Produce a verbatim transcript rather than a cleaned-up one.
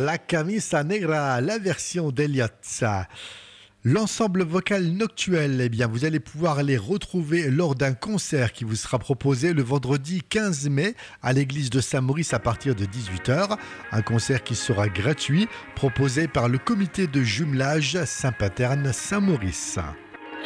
La Camisa Negra, la version d'Elliott. L'ensemble vocal Noctuel, eh bien, vous allez pouvoir les retrouver lors d'un concert qui vous sera proposé le vendredi quinze mai à l'église de Saint-Maurice à partir de dix-huit heures. Un concert qui sera gratuit, proposé par le comité de jumelage Saint-Paterne Saint-Maurice.